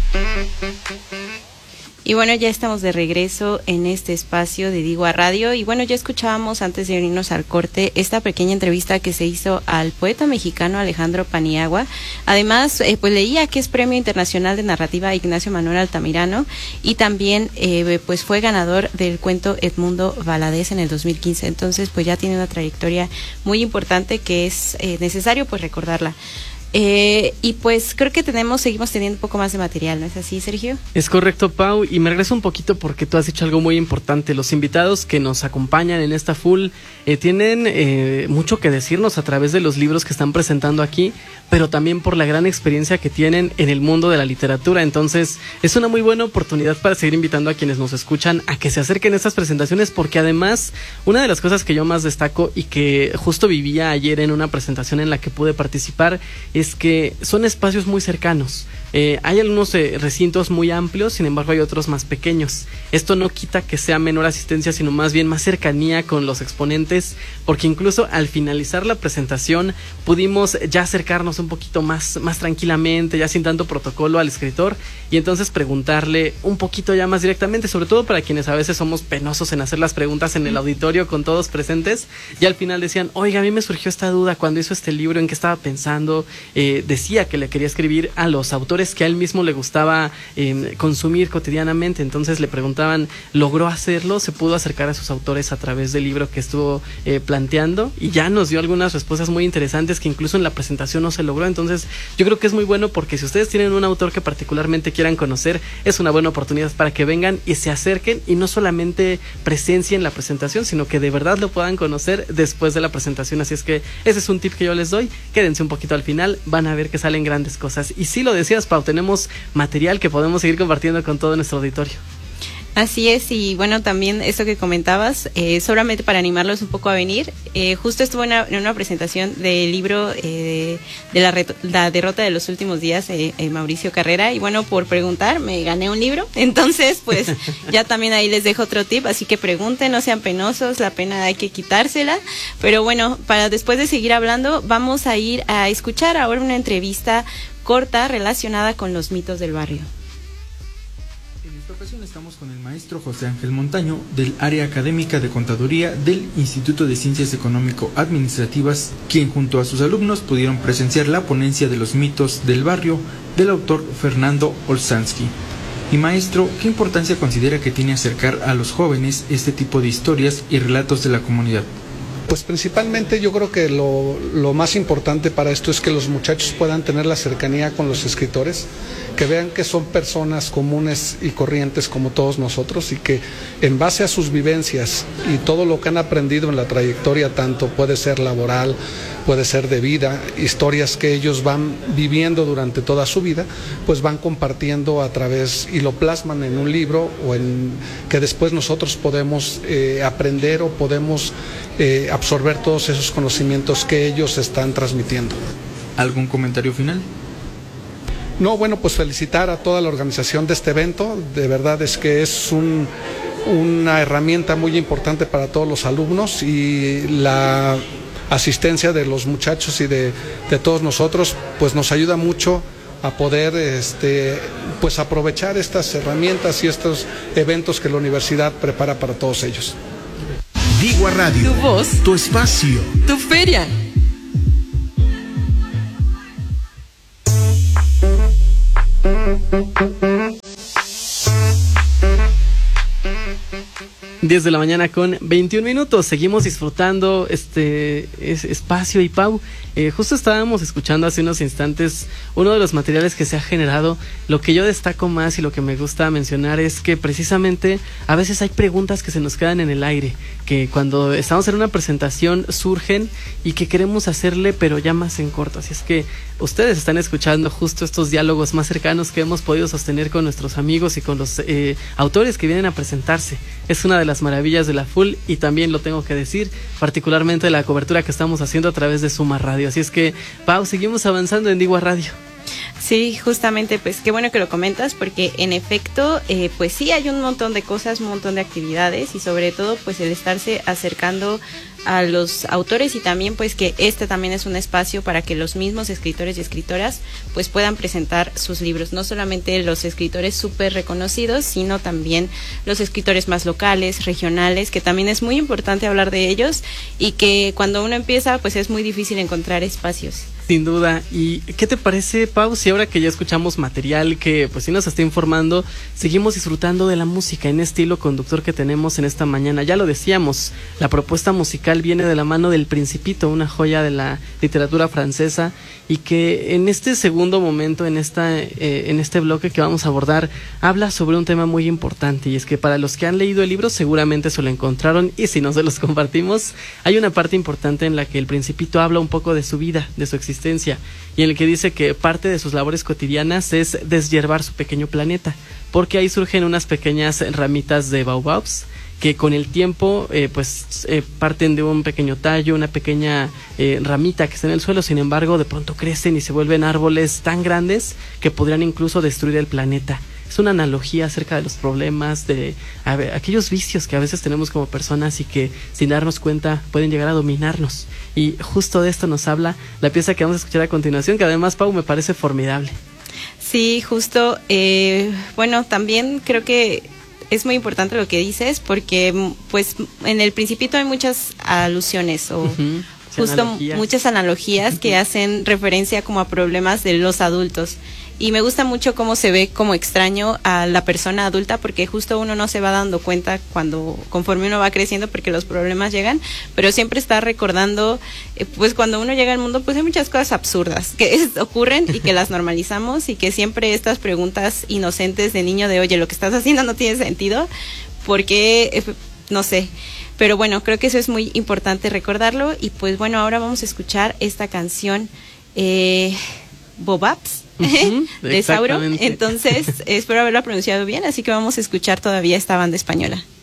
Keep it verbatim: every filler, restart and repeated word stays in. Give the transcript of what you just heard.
Y bueno, ya estamos de regreso en este espacio de Digua Radio. Y bueno, ya escuchábamos antes de irnos al corte esta pequeña entrevista que se hizo al poeta mexicano Alejandro Paniagua. Además, eh, pues leía que es Premio Internacional de Narrativa Ignacio Manuel Altamirano y también eh, pues fue ganador del cuento Edmundo Valadez en el dos mil quince. Entonces, pues ya tiene una trayectoria muy importante que es eh, necesario pues recordarla. Eh, y pues creo que tenemos, seguimos teniendo un poco más de material, ¿no es así, Sergio? Es correcto, Pau, y me regreso un poquito porque tú has dicho algo muy importante. Los invitados que nos acompañan en esta full eh, tienen eh, mucho que decirnos a través de los libros que están presentando aquí, pero también por la gran experiencia que tienen en el mundo de la literatura. Entonces es una muy buena oportunidad para seguir invitando a quienes nos escuchan a que se acerquen a estas presentaciones, porque además una de las cosas que yo más destaco y que justo vivía ayer en una presentación en la que pude participar es que son espacios muy cercanos. Eh, hay algunos eh, recintos muy amplios, sin embargo hay otros más pequeños. Esto no quita que sea menor asistencia, sino más bien más cercanía con los exponentes, porque incluso al finalizar la presentación pudimos ya acercarnos un poquito más, más tranquilamente, ya sin tanto protocolo al escritor, y entonces preguntarle un poquito ya más directamente, sobre todo para quienes a veces somos penosos en hacer las preguntas en el auditorio con todos presentes. Y al final decían, oiga, a mí me surgió esta duda cuando hizo este libro, ¿en qué estaba pensando? Eh, decía que le quería escribir a los autores que a él mismo le gustaba eh, consumir cotidianamente. Entonces le preguntaban, ¿logró hacerlo? ¿Se pudo acercar a sus autores a través del libro que estuvo eh, planteando? Y ya nos dio algunas respuestas muy interesantes que incluso en la presentación no se logró. Entonces yo creo que es muy bueno, porque si ustedes tienen un autor que particularmente quieran conocer, es una buena oportunidad para que vengan y se acerquen y no solamente presencien la presentación, sino que de verdad lo puedan conocer después de la presentación. Así es que ese es un tip que yo les doy. Quédense un poquito al final, van a ver que salen grandes cosas. Y sí lo decías, Pau, tenemos material que podemos seguir compartiendo con todo nuestro auditorio. Así es, y bueno, también eso que comentabas, eh, solamente para animarlos un poco a venir, eh, justo estuve en una, en una presentación del libro eh, de la, reto, la derrota de los últimos días, eh, eh, Mauricio Carrera, y bueno, por preguntar, me gané un libro. Entonces pues ya también ahí les dejo otro tip, así que pregunten, no sean penosos, la pena hay que quitársela. Pero bueno, para después de seguir hablando, vamos a ir a escuchar ahora una entrevista corta relacionada con los mitos del barrio. En esta ocasión estamos con el maestro José Ángel Montaño, del área académica de contaduría del Instituto de Ciencias Económico-Administrativas, quien junto a sus alumnos pudieron presenciar la ponencia de los mitos del barrio del autor Fernando Olsansky. Y maestro, ¿qué importancia considera que tiene acercar a los jóvenes este tipo de historias y relatos de la comunidad? Pues principalmente yo creo que lo, lo más importante para esto es que los muchachos puedan tener la cercanía con los escritores, que vean que son personas comunes y corrientes como todos nosotros, y que en base a sus vivencias y todo lo que han aprendido en la trayectoria, tanto puede ser laboral, puede ser de vida, historias que ellos van viviendo durante toda su vida, pues van compartiendo a través y lo plasman en un libro, o en que después nosotros podemos eh, aprender o podemos eh, absorber todos esos conocimientos que ellos están transmitiendo. ¿Algún comentario final? No, bueno, pues felicitar a toda la organización de este evento. De verdad es que es un, una herramienta muy importante para todos los alumnos, y la asistencia de los muchachos y de, de todos nosotros pues nos ayuda mucho a poder este, pues aprovechar estas herramientas y estos eventos que la universidad prepara para todos ellos. Digua Radio, tu voz, tu espacio, tu feria. diez de la mañana con veintiún minutos. Seguimos disfrutando este, este espacio. Y Pau, eh, justo estábamos escuchando hace unos instantes uno de los materiales que se ha generado. Lo que yo destaco más y lo que me gusta mencionar es que precisamente a veces hay preguntas que se nos quedan en el aire, que cuando estamos en una presentación surgen y que queremos hacerle, pero ya más en corto. Así es que ustedes están escuchando justo estos diálogos más cercanos que hemos podido sostener con nuestros amigos y con los eh, autores que vienen a presentarse. Es una de las maravillas de la Full, y también lo tengo que decir, particularmente la cobertura que estamos haciendo a través de Suma Radio. Así es que, Pau, seguimos avanzando en Digua Radio. Sí, justamente, pues qué bueno que lo comentas, porque en efecto, eh, pues sí hay un montón de cosas, un montón de actividades, y sobre todo pues el estarse acercando a los autores, y también pues que este también es un espacio para que los mismos escritores y escritoras pues puedan presentar sus libros, no solamente los escritores súper reconocidos, sino también los escritores más locales, regionales, que también es muy importante hablar de ellos, y que cuando uno empieza pues es muy difícil encontrar espacios. Sin duda. ¿Y qué te parece, Pau, si ahora que ya escuchamos material que pues sí nos está informando, seguimos disfrutando de la música en este hilo conductor que tenemos en esta mañana? Ya lo decíamos, la propuesta musical viene de la mano del Principito, una joya de la literatura francesa, y que en este segundo momento, en esta eh, en este bloque que vamos a abordar, habla sobre un tema muy importante, y es que para los que han leído el libro seguramente se lo encontraron, y si no se los compartimos, hay una parte importante en la que el Principito habla un poco de su vida, de su existencia, y en el que dice que parte de sus labores cotidianas es deshiervar su pequeño planeta, porque ahí surgen unas pequeñas ramitas de baobabs que con el tiempo eh, pues eh, parten de un pequeño tallo, una pequeña eh, ramita que está en el suelo, sin embargo de pronto crecen y se vuelven árboles tan grandes que podrían incluso destruir el planeta. Es una analogía acerca de los problemas, de a ver, aquellos vicios que a veces tenemos como personas y que sin darnos cuenta pueden llegar a dominarnos. Y justo de esto nos habla la pieza que vamos a escuchar a continuación, que además, Pau, me parece formidable. Sí, justo. Eh, bueno, también creo que es muy importante lo que dices, porque pues en el Principito hay muchas alusiones o uh-huh. justo analogías. muchas analogías uh-huh. que hacen referencia como a problemas de los adultos. Y me gusta mucho cómo se ve como extraño a la persona adulta, porque justo uno no se va dando cuenta cuando conforme uno va creciendo, porque los problemas llegan, pero siempre está recordando, eh, pues cuando uno llega al mundo, pues hay muchas cosas absurdas que es, ocurren y que las normalizamos, y que siempre estas preguntas inocentes de niño de, oye, lo que estás haciendo no tiene sentido, porque, eh, no sé. Pero bueno, creo que eso es muy importante recordarlo. Y pues bueno, ahora vamos a escuchar esta canción, eh, Baobabs. Uh-huh, de Sauro. Entonces, espero haberlo pronunciado bien, así que vamos a escuchar todavía esta banda española.